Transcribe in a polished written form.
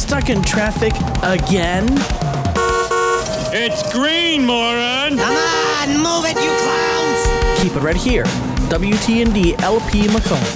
stuck in traffic again? It's green, moron! Come on, move it, you clowns! Keep it right here. WTND LP Macomb.